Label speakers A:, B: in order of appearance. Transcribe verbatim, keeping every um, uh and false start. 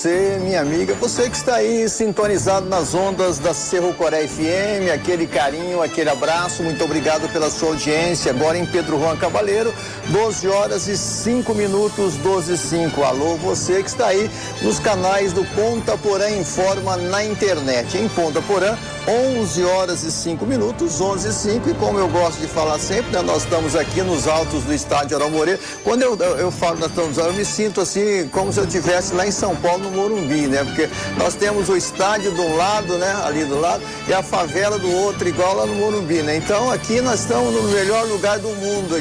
A: Você, minha amiga, você que está aí sintonizado nas ondas da Cerro Coré F M, aquele carinho, aquele abraço, muito obrigado pela sua audiência. Agora em Pedro Juan Cavaleiro, doze horas e cinco minutos, doze e cinco. Alô, você que está aí nos canais do Ponta Porã Informa na internet. Em Ponta Porã, onze horas e cinco minutos, onze e cinco, e como eu gosto de falar sempre, né, nós estamos aqui nos altos do estádio Aral Moreira. Quando eu, eu, eu falo nós estamos, eu me sinto assim, como se eu estivesse lá em São Paulo, no Morumbi, né? Porque nós temos o estádio de um lado, né? Ali do lado, e a favela do outro, igual lá no Morumbi, né? Então aqui nós estamos no melhor lugar do mundo.